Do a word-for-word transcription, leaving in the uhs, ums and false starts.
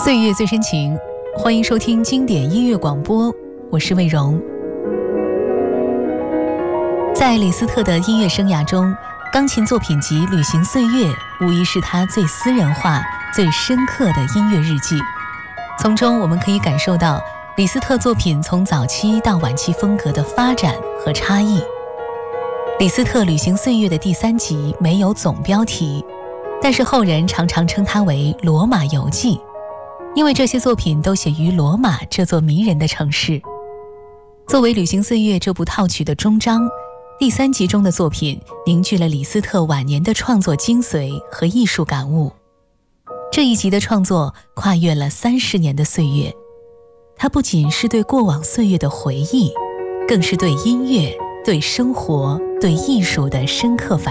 岁月最深情，欢迎收听经典音乐广播，我是魏荣。在李斯特的音乐生涯中，钢琴作品集《旅行岁月》无疑是他最私人化、最深刻的音乐日记。从中我们可以感受到李斯特作品从早期到晚期风格的发展和差异。李斯特《旅行岁月》的第三集没有总标题，但是后人常常称它为《罗马游记》，因为这些作品都写于罗马这座迷人的城市。作为《旅行岁月》这部套曲的终章，第三集中的作品凝聚了李斯特晚年的创作精髓和艺术感悟。这一集的创作跨越了三十年的岁月，它不仅是对过往岁月的回忆，更是对音乐、对生活、对艺术的深刻反